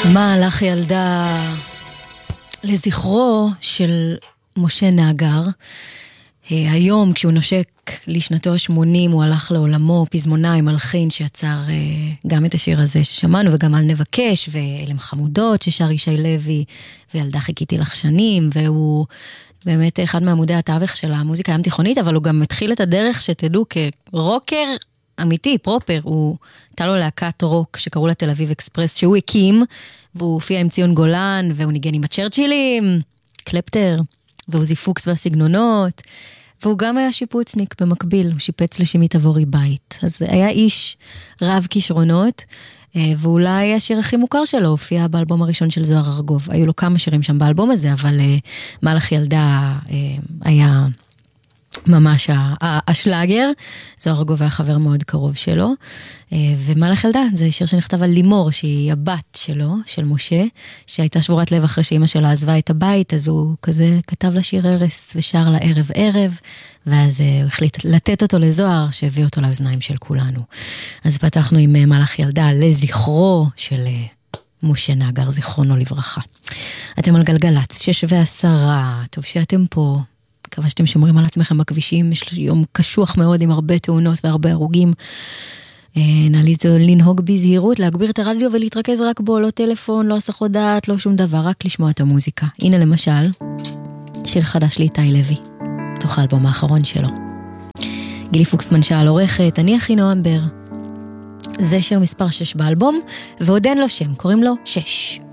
מה הלך ילדה לזכרו של משה נאגר. היום כשהוא נושק לשנתו ה-80 הוא הלך לעולמו, פזמונאי מלחין שיצר גם את השיר הזה ששמענו וגם על נבקש ואלם חמודות ששר ישי לוי וילדה חיכיתי לך שנים, והוא באמת אחד מעמודי התווך של המוזיקה הים תיכונית, אבל הוא גם מתחיל את הדרך שתדעו כרוקר אמיתי, פרופר. הוא הייתה לו להקת רוק שקראו לה תל אביב אקספרס שהוא הקים, והוא הופיע עם ציון גולן והוא ניגן עם הצ'רצ'ילים, קלפטר ועוזי פוקס והסגנונות, והוא גם היה שיפוצניק במקביל, הוא שיפץ לשימית עבורי בית. אז היה איש רב כישרונות, ואולי השיר הכי מוכר שלו הופיע באלבום הראשון של זוהר ארגוב. היו לו כמה שירים שם באלבום הזה, אבל מה הלך ילדה היה ממש השלאגר. זוהר ארגוב היה חבר מאוד קרוב שלו, ומה הלך ילדה זה שיר שנכתב על לימור, שהיא הבת שלו, של משה, שהייתה שבורת לב אחרי שאמא שלה עזבה את הבית, אז הוא כזה כתב לה שיר ערס ושר לה ערב ערב, ואז הוא החליט לתת אותו לזוהר, שהביא אותו לאוזניים של כולנו. אז פתחנו עם מה הלך ילדה לזכרו של משה נאגר, זיכרונו לברכה. אתם על גלגלץ, 6:10, טוב שאתם פה. מקווה שאתם שומרים על עצמכם בכבישים, יש יום קשוח מאוד עם הרבה תאונות והרבה הרוגים. לנהוג בזהירות, להגביר את הרדיו ולהתרכז רק בו, לא טלפון, לא הסחות דעת, לא שום דבר, רק לשמוע את המוזיקה. הנה למשל, שיר חדש לאיתי לוי, תוך האלבום האחרון שלו. גילי פוקסמן שאל עורכת, אני הכי נועם בר. זה שיר מספר 6 באלבום, ועוד אין לו שם, קוראים לו 6.